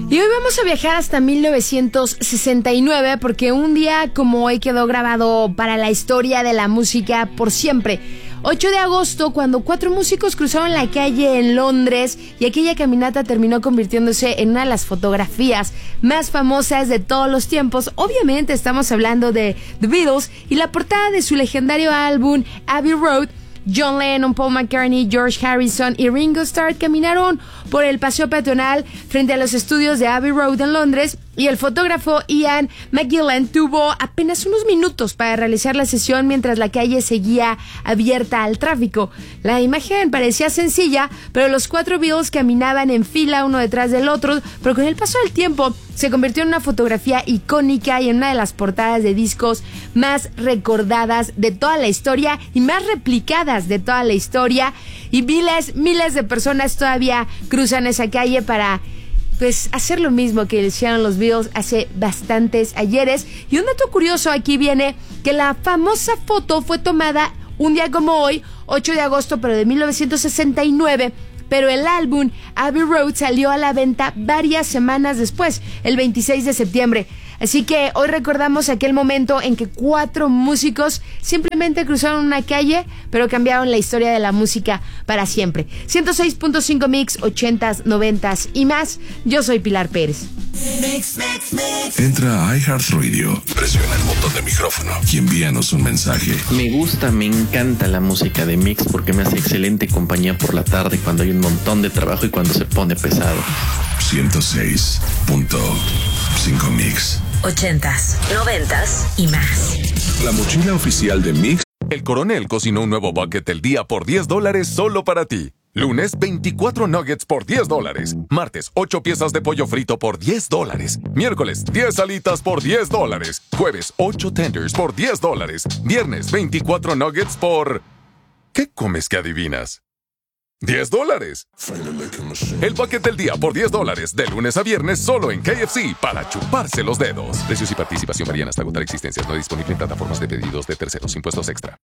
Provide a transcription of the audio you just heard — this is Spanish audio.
Y hoy vamos a viajar hasta 1969 porque un día como hoy quedó grabado para la historia de la música por siempre. 8 de agosto, cuando 4 músicos cruzaron la calle en Londres y aquella caminata terminó convirtiéndose en una de las fotografías más famosas de todos los tiempos. Obviamente estamos hablando de The Beatles y la portada de su legendario álbum Abbey Road. John Lennon, Paul McCartney, George Harrison y Ringo Starr caminaron por el paseo peatonal frente a los estudios de Abbey Road en Londres y el fotógrafo Ian McGillan tuvo apenas unos minutos para realizar la sesión mientras la calle seguía abierta al tráfico. La imagen parecía sencilla, pero los 4 Beatles caminaban en fila uno detrás del otro, pero con el paso del tiempo se convirtió en una fotografía icónica y en una de las portadas de discos más recordadas de toda la historia y más replicadas de toda la historia. Y miles de personas todavía cruzan esa calle para hacer lo mismo que hicieron los Beatles hace bastantes ayeres. Y un dato curioso aquí viene que la famosa foto fue tomada un día como hoy, 8 de agosto, pero de 1969. Pero el álbum Abbey Road salió a la venta varias semanas después, el 26 de septiembre. Así que hoy recordamos aquel momento en que 4 músicos simplemente cruzaron una calle, pero cambiaron la historia de la música para siempre. 106.5 Mix, 80s, 90s y más. Yo soy Pilar Pérez. Entra a iHeartRadio, presiona el botón de micrófono y envíanos un mensaje. Me encanta la música de Mix porque me hace excelente compañía por la tarde cuando hay un montón de trabajo y cuando se pone pesado. 106.5 Mix. 80s, 90s y más. La mochila oficial de Mix. El Coronel cocinó un nuevo bucket del día por $10 solo para ti. Lunes, 24 nuggets por $10. Martes, 8 piezas de pollo frito por $10. Miércoles, 10 alitas por $10. Jueves, 8 tenders por $10. Viernes, 24 nuggets por... ¿Qué comes que adivinas? $10. El bucket del día por $10, de lunes a viernes solo en KFC para chuparse los dedos. Precios y participación varían hasta agotar existencias. No disponible en plataformas de pedidos de terceros. Impuestos extra.